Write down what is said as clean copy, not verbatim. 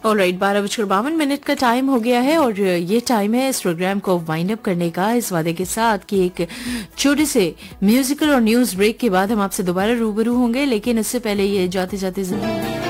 Alright, 12:52 का time हो गया है और ये टाइम है इस प्रोग्राम को वाइंड अप करने का, इस वादे के साथ कि एक छोटे से म्यूजिकल और न्यूज ब्रेक के बाद हम आपसे दोबारा रूबरू होंगे। लेकिन इससे पहले ये जाते जाते